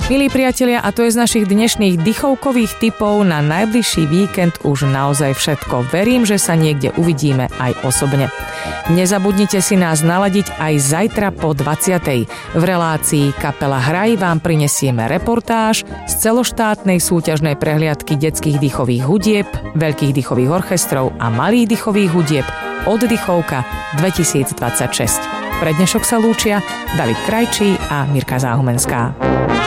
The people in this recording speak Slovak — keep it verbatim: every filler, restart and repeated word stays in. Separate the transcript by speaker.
Speaker 1: Milí priatelia, a to je z našich dnešných dychovkových tipov na najbližší víkend už naozaj všetko. Verím, že sa niekde uvidíme aj osobne. Nezabudnite si nás naladiť aj zajtra po dvadsiatej. V relácii Kapela Hraj vám prinesieme reportáž z celoštátnej súťažnej prehliadky detských dýchových hudieb, veľkých dýchových orchestrov a malých dýchových hudieb Oddychovka dvetisícdvadsaťšesť. Pre dnešok sa lúčia David Krajčí a Mirka Záhumenská.